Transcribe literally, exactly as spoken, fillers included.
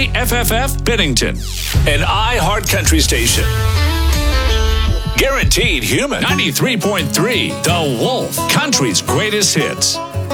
K F F F Bennington, an iHeart Country station. Guaranteed Human. ninety-three point three The Wolf, country's greatest hits.